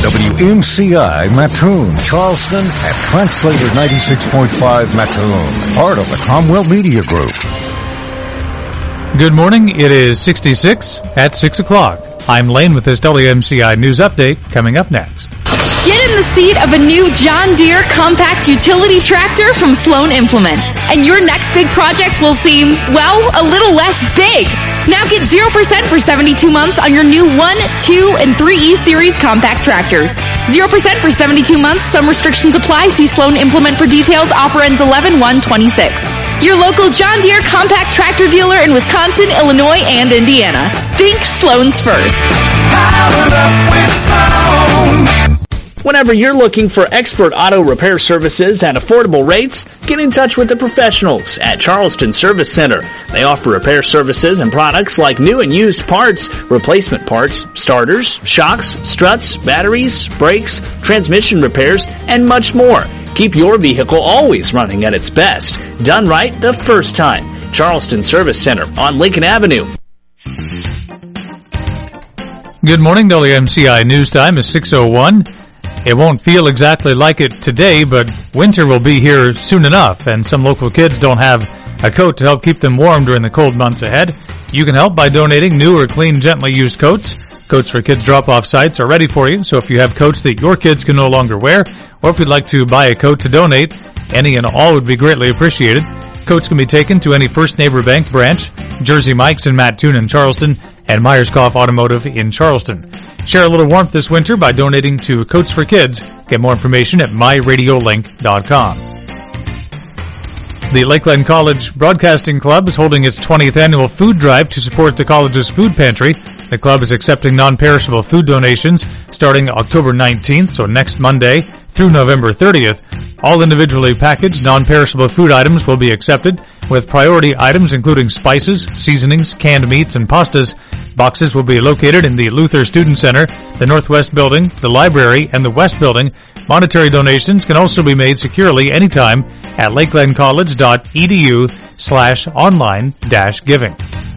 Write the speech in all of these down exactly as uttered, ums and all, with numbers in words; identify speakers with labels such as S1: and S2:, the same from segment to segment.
S1: W M C I, Mattoon, Charleston, and Translator ninety-six point five Mattoon, part of the Cromwell Media Group.
S2: Good morning. It is sixty-six at six o'clock. I'm Lane with this W M C I News Update coming up next.
S3: Get in the seat of a new John Deere compact utility tractor from Sloan Implement, and your next big project will seem, well, a little less big. Now get zero percent for seventy-two months on your new one, two, and three E Series compact tractors. zero percent for seventy-two months. Some restrictions apply. See Sloan Implement for details. Offer ends eleven one twenty-six. Your local John Deere compact tractor dealer in Wisconsin, Illinois, and Indiana. Think Sloan's first.
S4: Powered up with Sloan. Whenever you're looking for expert auto repair services at affordable rates, get in touch with the professionals at Charleston Service Center. They offer repair services and products like new and used parts, replacement parts, starters, shocks, struts, batteries, brakes, transmission repairs, and much more. Keep your vehicle always running at its best. Done right the first time. Charleston Service Center on Lincoln Avenue.
S2: Good morning. W M C I News Time is six oh one. It won't feel exactly like it today, but winter will be here soon enough, and some local kids don't have a coat to help keep them warm during the cold months ahead. You can help by donating new or clean, gently used coats. Coats for Kids drop-off sites are ready for you, so if you have coats that your kids can no longer wear, or if you'd like to buy a coat to donate, any and all would be greatly appreciated. Coats can be taken to any First Neighbor Bank branch, Jersey Mike's in Mattoon in Charleston, and Myerscough Automotive in Charleston. Share a little warmth this winter by donating to Coats for Kids. Get more information at my radio link dot com. The Lakeland College Broadcasting Club is holding its twentieth annual food drive to support the college's food pantry. The club is accepting non-perishable food donations starting October nineteenth, so next Monday, through November thirtieth. All individually packaged non-perishable food items will be accepted, with priority items including spices, seasonings, canned meats, and pastas. Boxes will be located in the Luther Student Center, the Northwest Building, the Library, and the West Building. Monetary donations can also be made securely anytime at lakelandcollege.edu slash online dash giving.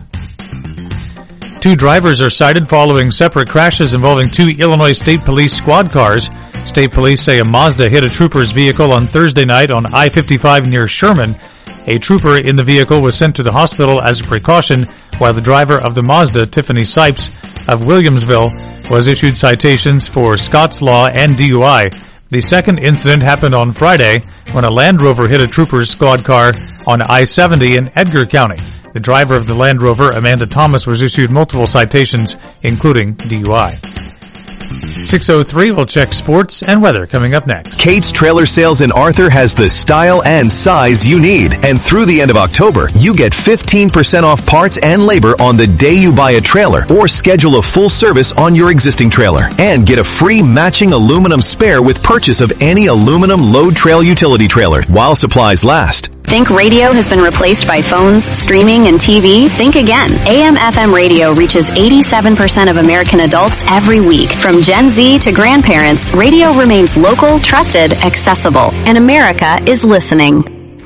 S2: Two drivers are cited following separate crashes involving two Illinois State Police squad cars. State Police say a Mazda hit a trooper's vehicle on Thursday night on I fifty-five near Sherman. A trooper in the vehicle was sent to the hospital as a precaution, while the driver of the Mazda, Tiffany Sipes of Williamsville, was issued citations for Scott's Law and D U I. The second incident happened on Friday when a Land Rover hit a trooper's squad car on I seventy in Edgar County. The driver of the Land Rover, Amanda Thomas, was issued multiple citations, including D U I. six oh three, we'll check sports and weather coming up next.
S5: Kate's Trailer Sales in Arthur has the style and size you need. And through the end of October, you get fifteen percent off parts and labor on the day you buy a trailer or schedule a full service on your existing trailer. And get a free matching aluminum spare with purchase of any aluminum load trail utility trailer while supplies last.
S6: Think radio has been replaced by phones, streaming, and T V? Think again. A M F M radio reaches eighty-seven percent of American adults every week. From Gen Z to grandparents, radio remains local, trusted, accessible, and America is listening.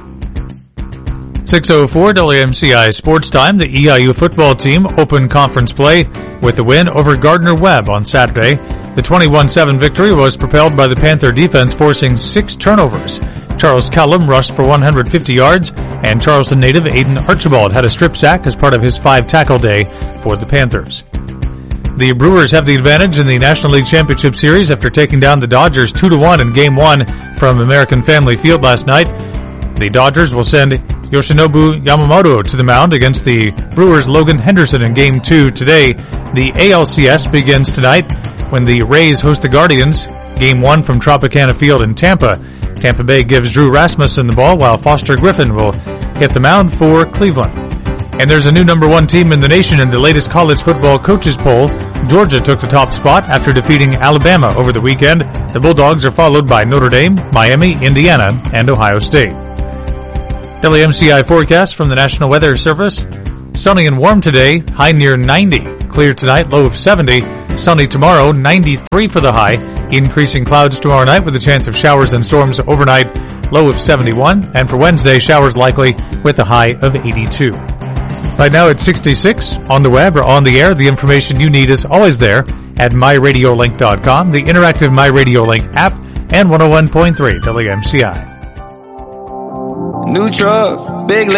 S2: six oh four W M C I Sports Time. The E I U football team opened conference play with the win over Gardner-Webb on Saturday. The twenty-one seven victory was propelled by the Panther defense forcing six turnovers. Charles Cullum rushed for one hundred fifty yards, and Charleston native Aiden Archibald had a strip sack as part of his five-tackle day for the Panthers. The Brewers have the advantage in the National League Championship Series after taking down the Dodgers two to one in Game one from American Family Field last night. The Dodgers will send Yoshinobu Yamamoto to the mound against the Brewers' Logan Henderson in Game two today. The A L C S begins tonight when the Rays host the Guardians. Game one from Tropicana Field in Tampa. Tampa Bay gives Drew Rasmussen the ball while Foster Griffin will hit the mound for Cleveland. And there's a new number one team in the nation in the latest college football coaches poll. Georgia took the top spot after defeating Alabama over the weekend. The Bulldogs are followed by Notre Dame, Miami, Indiana, and Ohio State. W M C I forecast from the National Weather Service. Sunny and warm today, high near ninety. Clear tonight, low of seventy. Sunny tomorrow, ninety-three for the high. Increasing clouds tomorrow night with a chance of showers and storms overnight, low of seventy-one. And for Wednesday, showers likely with a high of eighty-two. Right now it's sixty-six. On the web or on the air, the information you need is always there at my radio link dot com, the interactive MyRadioLink app, and one oh one point three W M C I.
S7: New truck, big